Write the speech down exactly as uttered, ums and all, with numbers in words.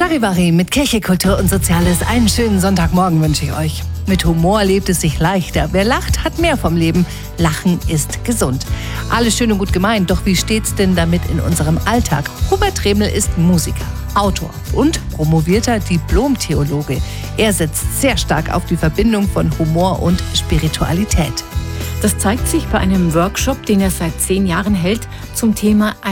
Charivari mit Kirche, Kultur und Soziales. Einen schönen Sonntagmorgen wünsche ich euch. Mit Humor lebt es sich leichter. Wer lacht, hat mehr vom Leben. Lachen ist gesund. Alles schön und gut gemeint, doch wie steht's denn damit in unserem Alltag? Hubert Tremel ist Musiker, Autor und promovierter Diplom-Theologe. Er setzt sehr stark auf die Verbindung von Humor und Spiritualität. Das zeigt sich bei einem Workshop, den er seit zehn Jahren hält, zum Thema